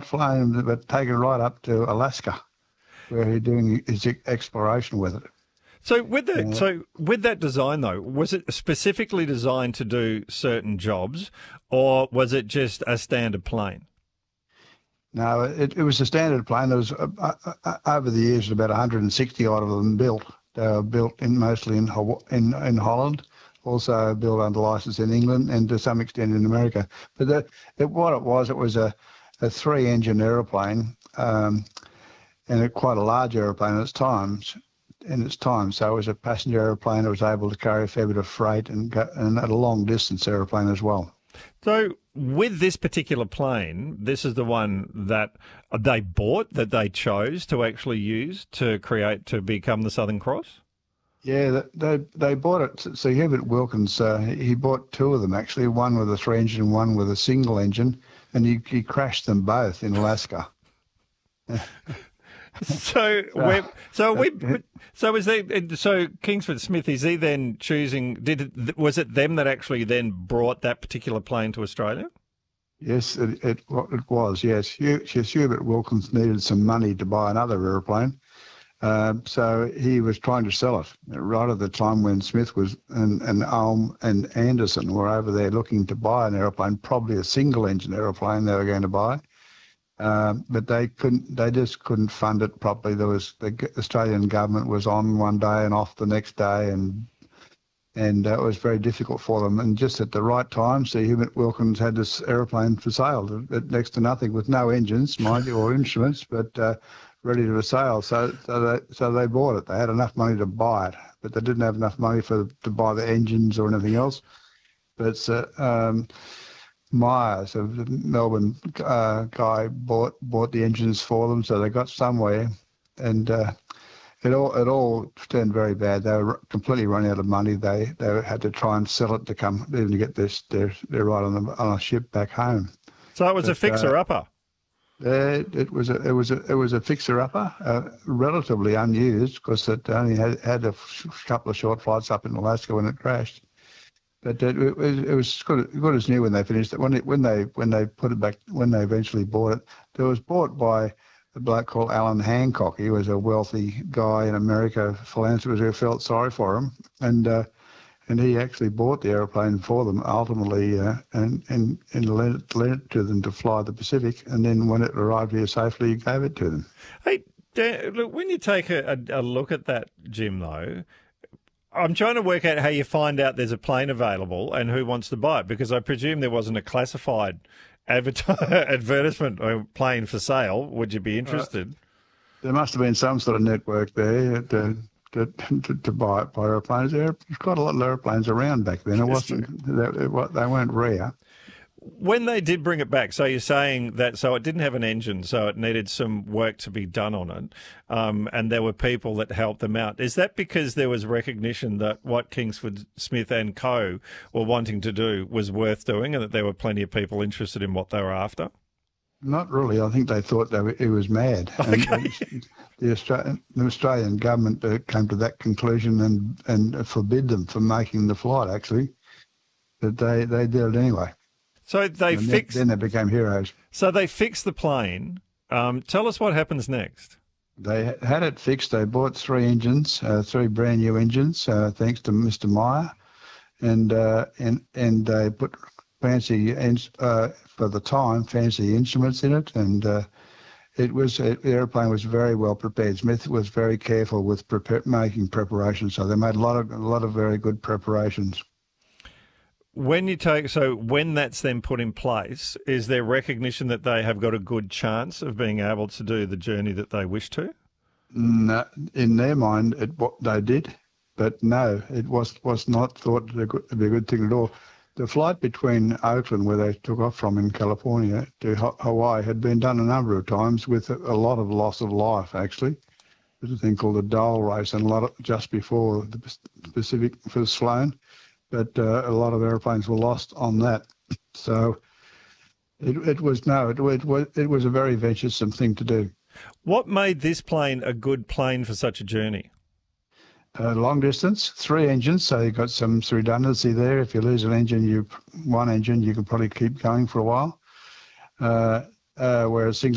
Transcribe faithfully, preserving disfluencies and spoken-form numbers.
flown, but taken right up to Alaska, where he's doing his exploration with it. So with that, Uh, so with that design though, was it specifically designed to do certain jobs, or was it just a standard plane? No, it, it was a standard plane. There was uh, uh, over the years about one hundred sixty odd of them built. They were built in mostly in in, in Holland, also built under license in England and to some extent in America. But the, it, what it was, it was a, a three-engine aeroplane, um, and a, quite a large aeroplane at its times. In its time, so it was a passenger aeroplane. It was able to carry a fair bit of freight and go, and at a long distance aeroplane as well. So with this particular plane, this is the one that they bought, that they chose to actually use to create, to become the Southern Cross? Yeah, they they bought it. So Hubert Wilkins, uh, he bought two of them actually, one with a three engine, one with a single engine, and he, he crashed them both in Alaska. So, we're, so we, so is they, so Kingsford Smith, is he then choosing? Did was it them that actually then brought that particular plane to Australia? Yes, it it, it was. Yes, Hubert Wilkins needed some money to buy another aeroplane, um, so he was trying to sell it right at the time when Smith was and and Ulm and Anderson were over there looking to buy an aeroplane, probably a single engine aeroplane they were going to buy. Um, but they couldn't. They just couldn't fund it properly. There was the Australian government was on one day and off the next day, and and uh, it was very difficult for them. And just at the right time, Sir Hubert Wilkins had this aeroplane for sale at next to nothing, with no engines, mind you, or instruments, but uh, ready to sale. So so they so they bought it. They had enough money to buy it, but they didn't have enough money for to buy the engines or anything else. But uh, um, Myers, a Melbourne uh, guy, bought bought the engines for them, so they got somewhere, and uh, it all it all turned very bad. They were completely running out of money. They they had to try and sell it to come even to get their their, their ride on the on a ship back home. So it was but, a fixer upper. Uh, it, it was a it was a it was a fixer upper, uh, relatively unused because it only had had a couple of short flights up in Alaska when it crashed. But it, it was it was good, good as new when they finished it. When it, when they when they put it back, when they eventually bought it, it was bought by a bloke called Alan Hancock. He was a wealthy guy in America, philanthropist who felt sorry for him, and uh, and he actually bought the aeroplane for them ultimately, uh, and and and lent it, lent it to them to fly the Pacific. And then when it arrived here safely, he gave it to them. Hey, Dan, look, when you take a, a, a look at that, Jim, though, I'm trying to work out how you find out there's a plane available and who wants to buy it, because I presume there wasn't a classified adver- advertisement or plane for sale. Would you be interested? Uh, there must have been some sort of network there to to, to, to buy buy aeroplanes. There was quite a lot of aeroplanes around back then. It wasn't they, they weren't rare. When they did bring it back, so you're saying that, so it didn't have an engine, so it needed some work to be done on it, um, and there were people that helped them out. Is that because there was recognition that what Kingsford Smith and Co were wanting to do was worth doing, and that there were plenty of people interested in what they were after? Not really. I think they thought they were, it was mad. Okay. And the Australian, the Australian government came to that conclusion and, and forbid them from making the flight, actually. But they, they did it anyway. So they and fixed. Then they became heroes. So they fixed the plane. Um, tell us what happens next. They had it fixed. They bought three engines, uh, three brand new engines, uh, thanks to Mister Meyer, and uh, and and they put fancy uh, for the time fancy instruments in it, and uh, it was it, the airplane was very well prepared. Smith was very careful with prepare, making preparations, so they made a lot of a lot of very good preparations. When you take, so when that's then put in place, is there recognition that they have got a good chance of being able to do the journey that they wish to? No, in their mind, it what they did, but no, it was was not thought to be a good thing at all. The flight between Oakland, where they took off from in California, to Hawaii had been done a number of times with a lot of loss of life, actually. There's a thing called the Dole race, and a lot of, just before the Pacific was flown. But uh, a lot of airplanes were lost on that. So it, it was, no, it, it, was, it was a very venturesome thing to do. What made this plane a good plane for such a journey? Uh, long distance, three engines, so you've got some redundancy there. If you lose an engine, you one engine, you can probably keep going for a while. Uh, uh, whereas